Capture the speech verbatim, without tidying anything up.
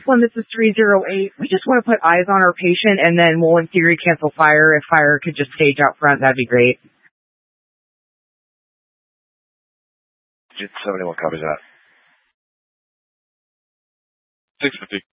one, this is three zero eight. We just want to put eyes on our patient, and then we'll, in theory, cancel fire. If fire could just stage out front, that'd be great. seventy-one copies that. six fifty.